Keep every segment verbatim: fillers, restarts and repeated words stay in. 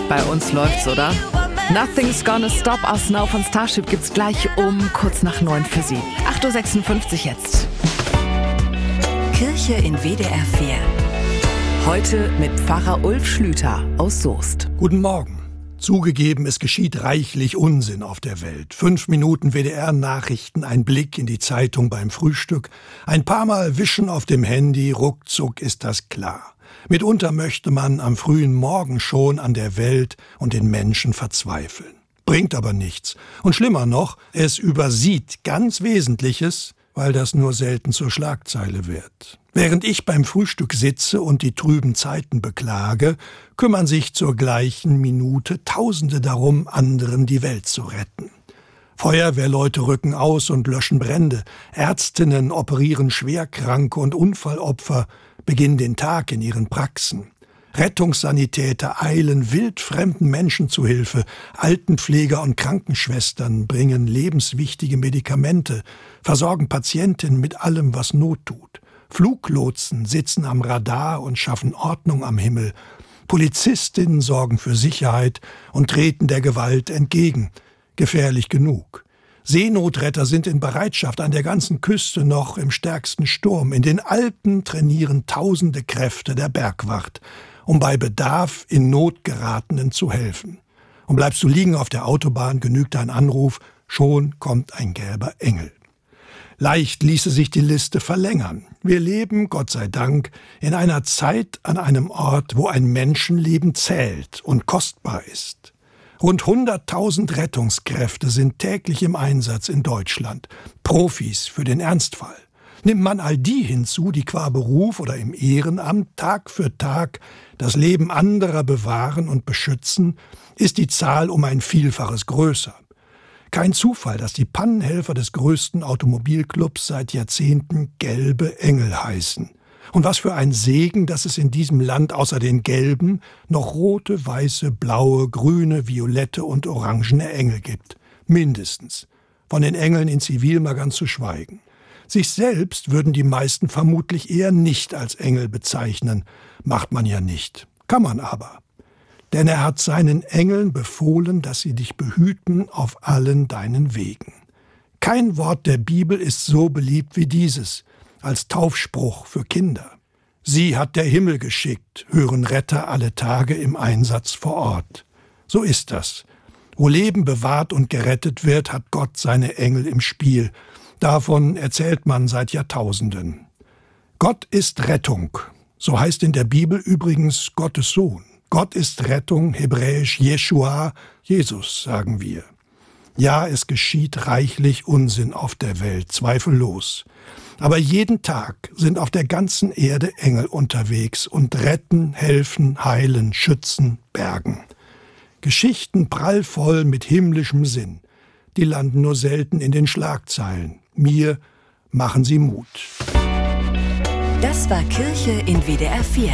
Bei uns läuft's, oder? Nothing's Gonna Stop Us Now von Starship gibt's gleich um kurz nach neun für Sie. acht Uhr sechsundfünfzig jetzt. Kirche in W D R vier. Heute mit Pfarrer Ulf Schlüter aus Soest. Guten Morgen. Zugegeben, es geschieht reichlich Unsinn auf der Welt. Fünf Minuten W D R-Nachrichten, ein Blick in die Zeitung beim Frühstück, ein paar Mal Wischen auf dem Handy, ruckzuck ist das klar. Mitunter möchte man am frühen Morgen schon an der Welt und den Menschen verzweifeln. Bringt aber nichts. Und schlimmer noch, es übersieht ganz Wesentliches, weil das nur selten zur Schlagzeile wird. Während ich beim Frühstück sitze und die trüben Zeiten beklage, kümmern sich zur gleichen Minute Tausende darum, anderen die Welt zu retten. Feuerwehrleute rücken aus und löschen Brände. Ärztinnen operieren Schwerkranke und Unfallopfer, beginnen den Tag in ihren Praxen. Rettungssanitäter eilen wildfremden Menschen zu Hilfe. Altenpfleger und Krankenschwestern bringen lebenswichtige Medikamente, versorgen Patientinnen mit allem, was Not tut. Fluglotsen sitzen am Radar und schaffen Ordnung am Himmel. Polizistinnen sorgen für Sicherheit und treten der Gewalt entgegen. Gefährlich genug. Seenotretter sind in Bereitschaft an der ganzen Küste noch im stärksten Sturm. In den Alpen trainieren tausende Kräfte der Bergwacht, um bei Bedarf in Not geratenen zu helfen. Und bleibst du liegen auf der Autobahn, genügt ein Anruf, schon kommt ein gelber Engel. Leicht ließe sich die Liste verlängern. Wir leben, Gott sei Dank, in einer Zeit an einem Ort, wo ein Menschenleben zählt und kostbar ist. Rund hunderttausend Rettungskräfte sind täglich im Einsatz in Deutschland. Profis für den Ernstfall. Nimmt man all die hinzu, die qua Beruf oder im Ehrenamt Tag für Tag das Leben anderer bewahren und beschützen, ist die Zahl um ein Vielfaches größer. Kein Zufall, dass die Pannenhelfer des größten Automobilclubs seit Jahrzehnten gelbe Engel heißen. Und was für ein Segen, dass es in diesem Land außer den gelben noch rote, weiße, blaue, grüne, violette und orangene Engel gibt. Mindestens. Von den Engeln in Zivil mal ganz zu schweigen. Sich selbst würden die meisten vermutlich eher nicht als Engel bezeichnen. Macht man ja nicht. Kann man aber. Denn er hat seinen Engeln befohlen, dass sie dich behüten auf allen deinen Wegen. Kein Wort der Bibel ist so beliebt wie dieses, als Taufspruch für Kinder. Sie hat der Himmel geschickt, hören Retter alle Tage im Einsatz vor Ort. So ist das. Wo Leben bewahrt und gerettet wird, hat Gott seine Engel im Spiel. Davon erzählt man seit Jahrtausenden. Gott ist Rettung. So heißt in der Bibel übrigens Gottes Sohn. Gott ist Rettung, hebräisch Jeschua, Jesus, sagen wir. Ja, es geschieht reichlich Unsinn auf der Welt, zweifellos. Aber jeden Tag sind auf der ganzen Erde Engel unterwegs und retten, helfen, heilen, schützen, bergen. Geschichten prallvoll mit himmlischem Sinn. Die landen nur selten in den Schlagzeilen. Mir machen sie Mut. Das war Kirche in W D R vier.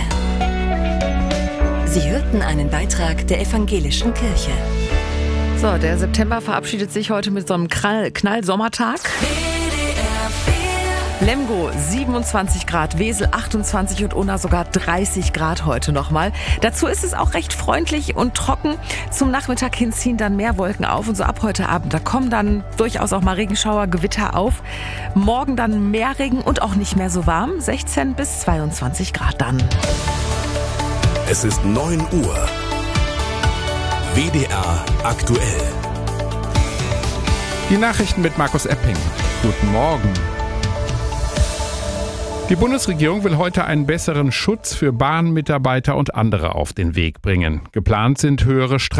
Sie hörten einen Beitrag der Evangelischen Kirche. So, der September verabschiedet sich heute mit so einem Knall- Knall-Sommertag. Lemgo siebenundzwanzig Grad, Wesel achtundzwanzig und Unna sogar dreißig Grad heute nochmal. Dazu ist es auch recht freundlich und trocken. Zum Nachmittag hin ziehen dann mehr Wolken auf und so ab heute Abend, da kommen dann durchaus auch mal Regenschauer, Gewitter auf. Morgen dann mehr Regen und auch nicht mehr so warm, sechzehn bis zweiundzwanzig Grad dann. Es ist neun Uhr. W D R aktuell. Die Nachrichten mit Markus Epping. Guten Morgen. Die Bundesregierung will heute einen besseren Schutz für Bahnmitarbeiter und andere auf den Weg bringen. Geplant sind höhere Strafen.